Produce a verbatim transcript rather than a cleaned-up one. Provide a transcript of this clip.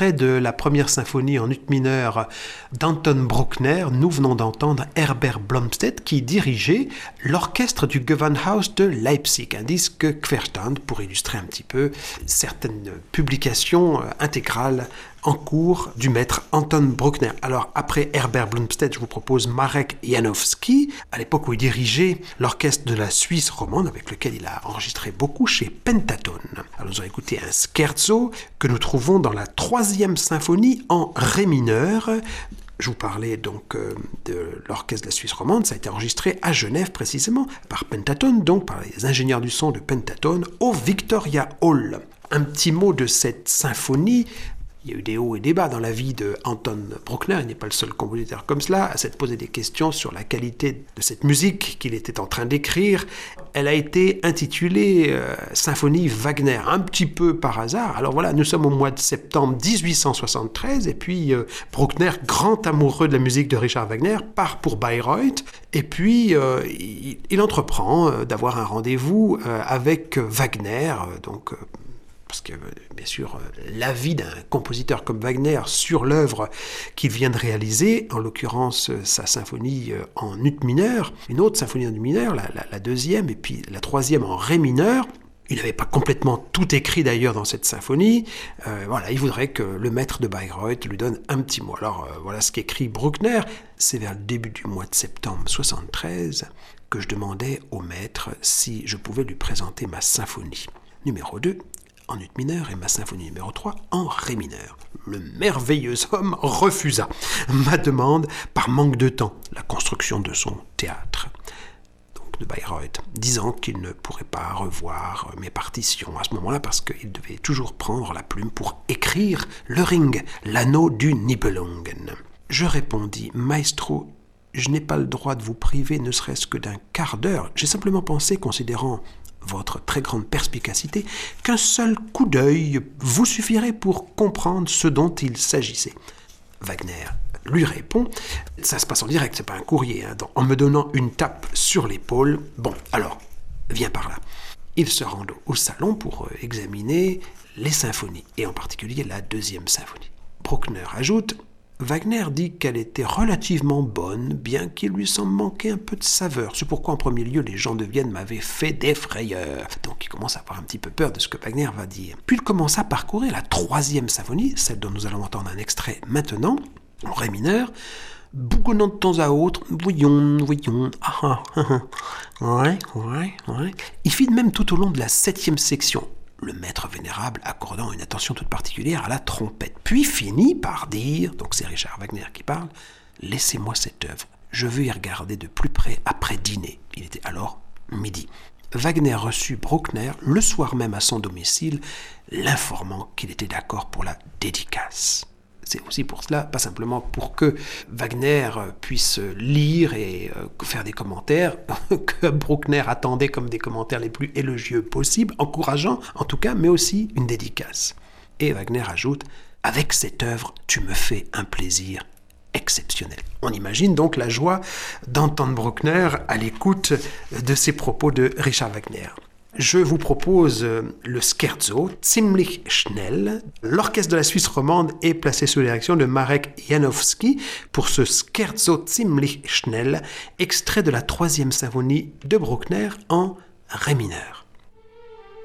extrait de la première symphonie en ut mineur d'Anton Bruckner. Nous venons d'entendre Herbert Blomstedt qui dirigeait l'orchestre du Gewandhaus de Leipzig, un disque Querstand pour illustrer un petit peu certaines publications intégrales en cours du maître Anton Bruckner. Alors, après Herbert Blomstedt, je vous propose Marek Janowski, à l'époque où il dirigeait l'orchestre de la Suisse romande, avec lequel il a enregistré beaucoup chez Pentatone. Alors, nous allons écouter un scherzo que nous trouvons dans la troisième symphonie en ré mineur. Je vous parlais donc euh, de l'orchestre de la Suisse romande, ça a été enregistré à Genève précisément, par Pentatone, donc par les ingénieurs du son de Pentatone, au Victoria Hall. Un petit mot de cette symphonie. Il y a eu des hauts et des bas dans la vie de Anton Bruckner, il n'est pas le seul compositeur comme cela, à s'être posé des questions sur la qualité de cette musique qu'il était en train d'écrire. Elle a été intitulée euh, Symphonie Wagner, un petit peu par hasard. Alors voilà, nous sommes au mois de septembre dix-huit cent soixante-treize, et puis euh, Bruckner, grand amoureux de la musique de Richard Wagner, part pour Bayreuth, et puis euh, il, il entreprend euh, d'avoir un rendez-vous euh, avec Wagner, euh, donc... Euh, parce que, bien sûr, l'avis d'un compositeur comme Wagner sur l'œuvre qu'il vient de réaliser, en l'occurrence sa symphonie en ut mineur, une autre symphonie en ut mineur, la, la, la deuxième, et puis la troisième en ré mineur. Il n'avait pas complètement tout écrit d'ailleurs dans cette symphonie. Euh, voilà, il voudrait que le maître de Bayreuth lui donne un petit mot. Alors euh, voilà ce qu'écrit Bruckner. C'est vers le début du mois de septembre soixante-treize que je demandais au maître si je pouvais lui présenter ma symphonie numéro deux. En ut mineur et ma symphonie numéro trois en ré mineur. Le merveilleux homme refusa ma demande par manque de temps, la construction de son théâtre, donc de Bayreuth, disant qu'il ne pourrait pas revoir mes partitions à ce moment-là parce qu'il devait toujours prendre la plume pour écrire le Ring, l'anneau du Nibelungen. Je répondis, Maestro, je n'ai pas le droit de vous priver ne serait-ce que d'un quart d'heure. J'ai simplement pensé, considérant votre très grande perspicacité, qu'un seul coup d'œil vous suffirait pour comprendre ce dont il s'agissait. Wagner lui répond, ça se passe en direct, c'est pas un courrier, hein, en me donnant une tape sur l'épaule. Bon, alors, viens par là. Il se rend au salon pour examiner les symphonies, et en particulier la deuxième symphonie. Bruckner ajoute, Wagner dit qu'elle était relativement bonne, bien qu'il lui semble manquer un peu de saveur. C'est pourquoi, en premier lieu, les gens de Vienne m'avaient fait des frayeurs. Donc, il commence à avoir un petit peu peur de ce que Wagner va dire. Puis, il commence à parcourir la troisième symphonie, celle dont nous allons entendre un extrait maintenant, en ré mineur, bougonnant de temps à autre, voyons, voyons, ah, ah, ah, ouais, ouais, ouais. Il fit de même tout au long de la septième section, le maître vénérable accordant une attention toute particulière à la trompette, puis finit par dire, donc c'est Richard Wagner qui parle, « Laissez-moi cette œuvre, je veux y regarder de plus près après dîner. » Il était alors midi. Wagner reçut Bruckner le soir même à son domicile, l'informant qu'il était d'accord pour la dédicace. C'est aussi pour cela, pas simplement pour que Wagner puisse lire et faire des commentaires, que Bruckner attendait comme des commentaires les plus élogieux possibles, encourageants en tout cas, mais aussi une dédicace. Et Wagner ajoute « Avec cette œuvre, tu me fais un plaisir exceptionnel. » On imagine donc la joie d'entendre Bruckner à l'écoute de ces propos de Richard Wagner. Je vous propose le scherzo Ziemlich schnell. L'orchestre de la Suisse romande est placé sous la direction de Marek Janowski pour ce scherzo Ziemlich schnell, extrait de la troisième symphonie de Bruckner en ré mineur.